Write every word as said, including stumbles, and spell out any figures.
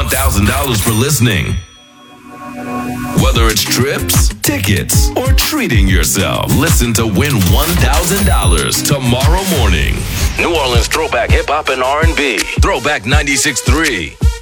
one thousand dollars for listening. Whether it's trips, tickets, or treating yourself, listen to Win one thousand dollars tomorrow morning. New Orleans Throwback Hip Hop and R and B. Throwback ninety-six point three.